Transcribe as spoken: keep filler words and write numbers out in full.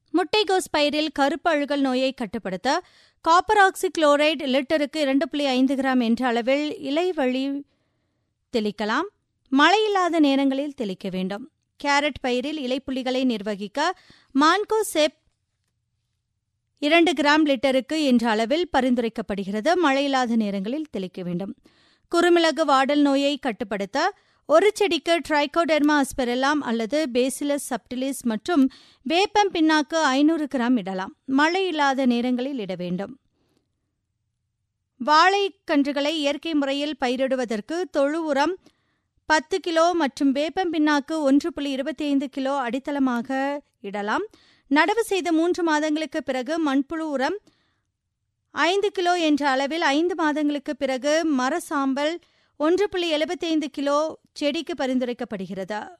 முட்டைகோஸ் பயிரில் கருப்பு அழுகல் நோயை கட்டுப்படுத்த காப்பர் ஆக்சி குளோரைடு லிட்டருக்கு இரண்டு புள்ளி ஐந்து கிராம் என்ற அளவில் இலை வழி தெளிக்கலாம். மழையில்லாத நேரங்களில் தெளிக்க வேண்டும். கேரட் பயிரில் இலைப்புள்ளிகளை நிர்வகிக்க மான்கோசெப் இரண்டு கிராம் லிட்டருக்கு என்ற அளவில் பரிந்துரைக்கப்படுகிறது. மழையில்லாத நேரங்களில் தெளிக்க வேண்டும். குறுமிளகு வாடல் நோயை கட்டுப்படுத்த ஒரு செடிக்கு ட்ரைகோடெர்மா அஸ்பெரெல்லாம் அல்லது பேசிலஸ் சப்டிலிஸ் மற்றும் வேப்பம் பின்னாக்கு ஐநூறு கிராம் இடலாம். மழை இல்லாத நேரங்களில் இட வேண்டும். வாழைக்கன்றுகளை இயற்கை முறையில் பயிரிடுவதற்கு தொழு உரம் பத்து கிலோ மற்றும் வேப்பம் பின்னாக்கு ஒன்று புள்ளி இருபத்தி ஐந்து கிலோ அடித்தளமாக இடலாம். நடவு செய்த மூன்று மாதங்களுக்கு பிறகு மண்புழு உரம் ஐந்து கிலோ என்ற அளவில் ஐந்து மாதங்களுக்கு பிறகு மர சாம்பல் ஒன்று புள்ளி எழுபத்தி ஐந்து கிலோ செடிக்கு பரிந்துரைக்கப்படுகிறது.